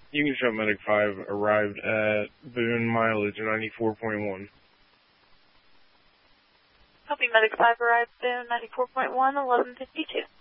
You can show Medic 5 arrived at Boone, mileage 94.1. Copy, Medic 5 arrived Boone, 94.1, 1152.